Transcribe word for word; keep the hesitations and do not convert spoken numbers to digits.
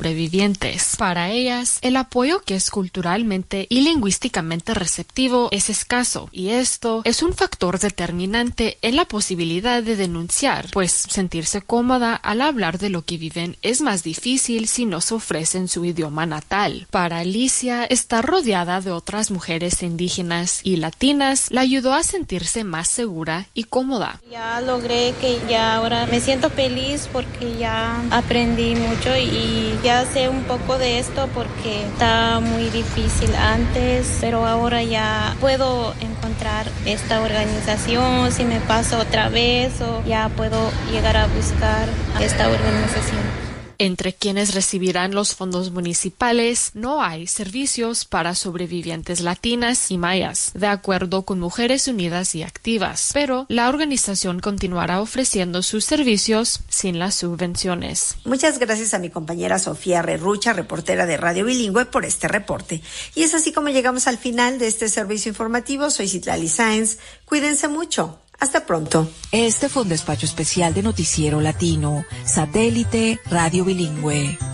sobrevivientes. Para ellas, el apoyo que es culturalmente y lingüísticamente receptivo es escaso, y esto es un factor determinante en la posibilidad de denunciar, pues sentirse cómoda al hablar de lo que viven es más difícil si no se ofrece en su idioma natal. Para Alicia, estar rodeada de otras mujeres indígenas y latinas la ayudó a sentirse más segura y cómoda. Ya logré que ya ahora me siento feliz porque ya aprendí mucho y ya sé un poco de esto porque está muy difícil antes, pero ahora ya puedo encontrar esta organización si me paso otra vez o ya puedo llegar a buscar a esta organización. Entre quienes recibirán los fondos municipales no hay servicios para sobrevivientes latinas y mayas, de acuerdo con Mujeres Unidas y Activas, pero la organización continuará ofreciendo sus servicios sin las subvenciones. Muchas gracias a mi compañera Sofía Rerrucha, reportera de Radio Bilingüe, por este reporte. Y es así como llegamos al final de este servicio informativo. Soy Citlali Sáenz. Cuídense mucho. Hasta pronto. Este fue un despacho especial de Noticiero Latino, Satélite Radio Bilingüe.